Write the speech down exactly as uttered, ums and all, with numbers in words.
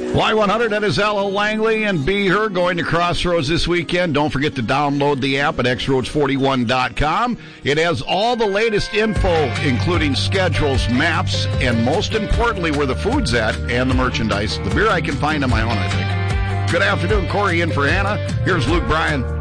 Y one hundred, that is Ella Langley and Be Her going to Crossroads this weekend. Don't forget to download the app at x roads forty-one dot com. It has all the latest info, including schedules, maps, and most importantly, where the food's at and the merchandise. The beer I can find on my own, I think. Good afternoon, Corey in for Hannah. Here's Luke Bryan.